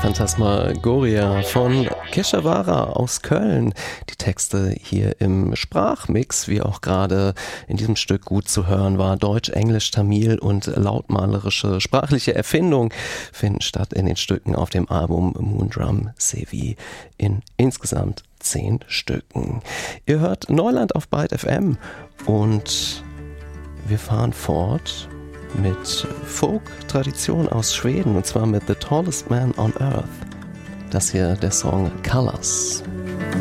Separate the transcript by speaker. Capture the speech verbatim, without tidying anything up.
Speaker 1: Phantasmagoria von Keshavara aus Köln. Die Texte hier im Sprachmix, wie auch gerade in diesem Stück gut zu hören war. Deutsch, Englisch, Tamil und lautmalerische sprachliche Erfindung finden statt in den Stücken auf dem Album Moondrum Sevi in insgesamt zehn Stücken. Ihr hört Neuland auf Byte F M und wir fahren fort mit Folk-Tradition aus Schweden, und zwar mit The Tallest Man on Earth. Das hier der Song Colors.